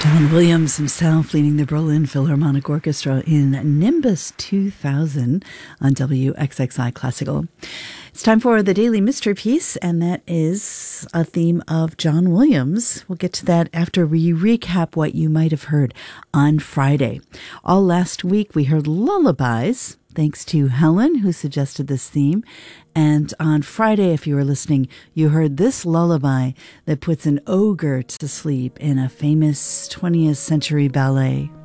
John Williams himself leading the Berlin Philharmonic Orchestra in Nimbus 2000 on WXXI Classical. It's time for the Daily Mystery Piece, and that is a theme of John Williams. We'll get to that after we recap what you might have heard on Friday. All last week we heard lullabies, thanks to Helen, who suggested this theme. And on Friday, if you were listening, you heard this lullaby that puts an ogre to sleep in a famous 20th century ballet.